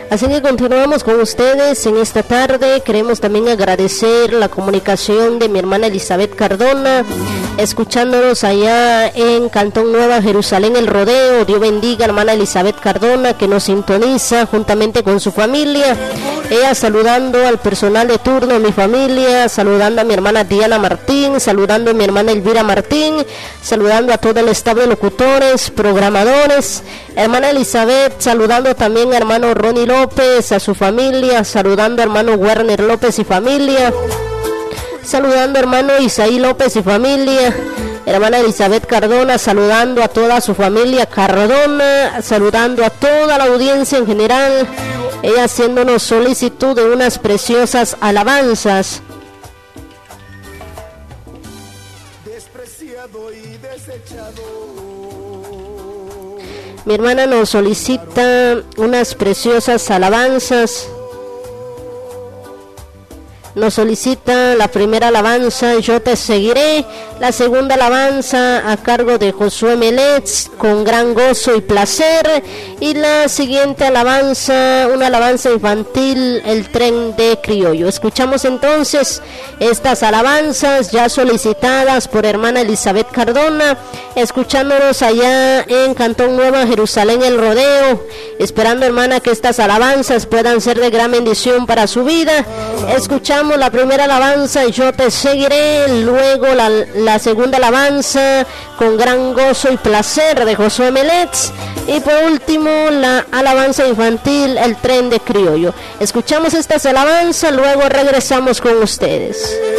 Así que continuamos con ustedes en esta tarde. Queremos también agradecer la comunicación de mi hermana Elizabeth Cardona, escuchándonos allá en Cantón Nueva Jerusalén, El Rodeo. Dios bendiga a la hermana Elizabeth Cardona, que nos sintoniza juntamente con su familia. Ella saludando al personal de turno, a mi familia, saludando a mi hermana Diana Martín, saludando a mi hermana Elvira Martín, saludando a todo el staff de locutores, programadores. Hermana Elizabeth saludando también a hermano Ronnie López, a su familia, saludando a hermano Werner López y familia, saludando a hermano Isaí López y familia. Hermana Elizabeth Cardona saludando a toda su familia Cardona, saludando a toda la audiencia en general. Ella haciéndonos solicitud de unas preciosas alabanzas. Despreciado y desechado. Mi hermana nos solicita unas preciosas alabanzas. Nos solicita la primera alabanza, Yo te seguiré. La segunda alabanza a cargo de Josué Meletz, Con gran gozo y placer. Y la siguiente alabanza, una alabanza infantil, El tren de criollo. Escuchamos entonces estas alabanzas ya solicitadas por hermana Elizabeth Cardona, escuchándonos allá en Cantón Nueva Jerusalén, El Rodeo. Esperando, hermana, que estas alabanzas puedan ser de gran bendición para su vida. Escuchamos la primera alabanza, Yo te seguiré. Luego la segunda alabanza, Con gran gozo y placer, de Josué Meletz. Y por último, la alabanza infantil, El tren de criollo. Escuchamos estas alabanzas, luego regresamos con ustedes.